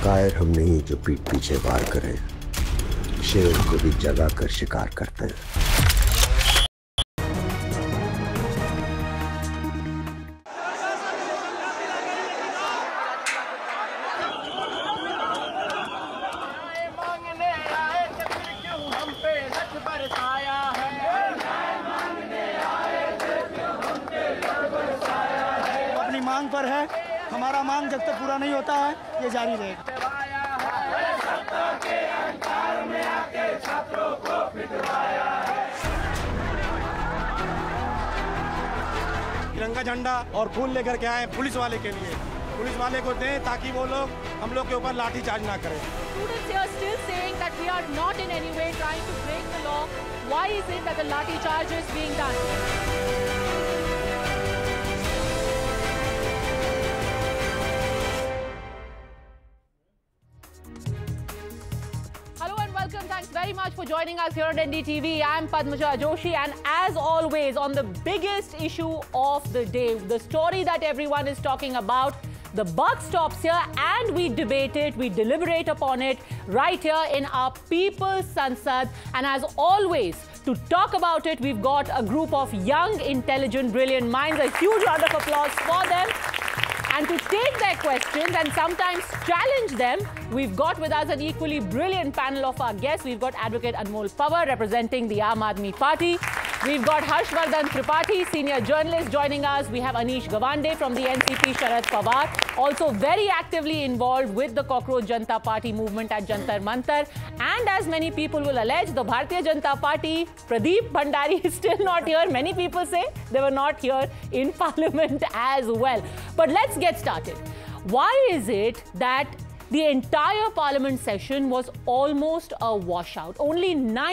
कायर हम नहीं जो पीठ पीछे वार करें, शेर को भी जगा कर शिकार करते हैं। अपनी मांग पर है, हमारा मांग जब तक पूरा नहीं होता है ये जारी रहेगा। तिरंगा झंडा और फूल लेकर के आए पुलिस वाले के लिए, पुलिस वाले को दें ताकि वो लोग हम लोग के ऊपर लाठीचार्ज ना करें। Students here still saying that we are not in any way trying to break the law. Why is it that the lathi charge is being done? Hello and welcome. Thanks very much for joining us here on NDTV. I'm Padmaja Joshi, and as always, on the biggest issue of the day, the story that everyone is talking about, the buck stops here, and we debate it, we deliberate upon it right here in our People's Sansad. And as always, to talk about it, we've got a group of young, intelligent, brilliant minds. A huge round of applause for them. And to take their questions and sometimes challenge them, we've got with us an equally brilliant panel of our guests. We've got Advocate Anmol Pawar representing the Aam Aadmi Party. We've got Harshvardhan Tripathi, senior journalist, joining us. We have Anish Gawande from the NCP, Sharad Pawar, also very actively involved with the Cockroach Janata Party movement at Jantar Mantar. And as many people will allege, the Bharatiya Janata Party, Pradeep Bhandari is still not here. Many people say they were not here in Parliament as well. But let's get started. Why is it that the entire Parliament session was almost a washout? Only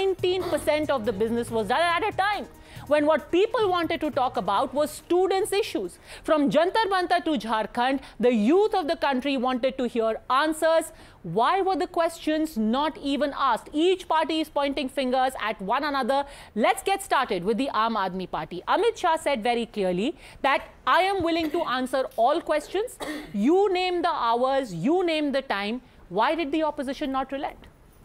19% of the business was done at a time when what people wanted to talk about was students' issues. From Jantar Mantar to Jharkhand, the youth of the country wanted to hear answers. Why were the questions not even asked? Each party is pointing fingers at one another. Let's get started with the Aam Aadmi Party. Amit Shah said very clearly that I am willing to answer all questions. You name the hours, you name the time. Why did the opposition not relent?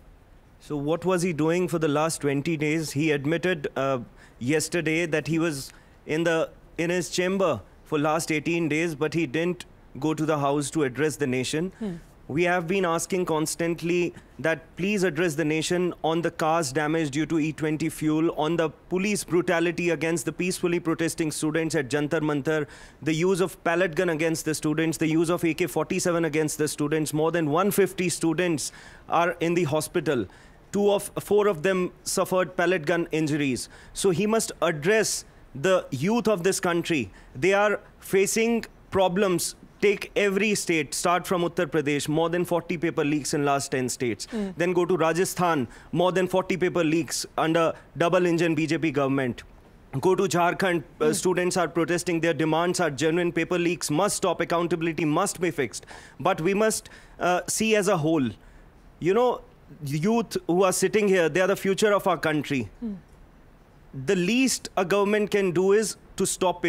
So what was he doing for the last 20 days? He admitted yesterday that he was in his chamber for last 18 days, but he didn't go to the house to address the nation. We have been asking constantly that please address the nation on the cars damage due to E20 fuel, on the police brutality against the peacefully protesting students at Jantar Mantar, the use of pellet gun against the students, the use of AK-47 against the students. More than 150 students are in the hospital. Four of them suffered pellet gun injuries. So he must address the youth of this country. They are facing problems. Take every state, start from Uttar Pradesh, more than 40 paper leaks in last 10 states. Then go to Rajasthan, more than 40 paper leaks under double-engine BJP government. Go to Jharkhand, students are protesting, their demands are genuine, paper leaks must stop, accountability must be fixed. But we must see as a whole. You know, youth who are sitting here, they are the future of our country. The least a government can do is to stop